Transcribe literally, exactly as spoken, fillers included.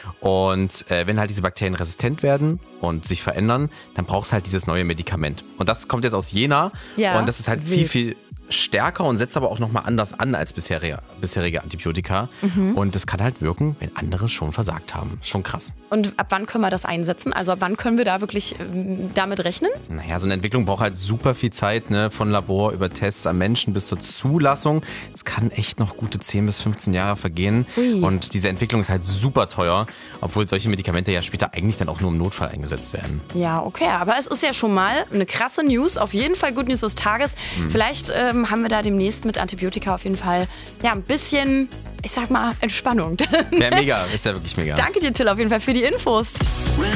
Und äh, wenn halt diese Bakterien resistent werden und sich verändern, dann brauchst du halt dieses neue Medikament. Und das kommt jetzt aus Jena Ja, und das ist halt viel, wild. viel stärker und setzt aber auch nochmal anders an als bisherige, bisherige Antibiotika. Und das kann halt wirken, wenn andere schon versagt haben. Schon krass. Und ab wann können wir das einsetzen? Also ab wann können wir da wirklich ähm, damit rechnen? Naja, so eine Entwicklung braucht halt super viel Zeit, ne? Von Labor über Tests am Menschen bis zur Zulassung. Es kann echt noch gute zehn bis fünfzehn Jahre vergehen. Ui. Und diese Entwicklung ist halt super teuer, obwohl solche Medikamente ja später eigentlich dann auch nur im Notfall eingesetzt werden. Ja, okay, aber es ist ja schon mal eine krasse News. Auf jeden Fall Good News des Tages. Vielleicht ähm, haben wir da demnächst mit Antibiotika auf jeden Fall ja, ein bisschen, ich sag mal, Entspannung. Ja, mega. Ist ja wirklich mega. Danke dir, Till, auf jeden Fall für die Infos.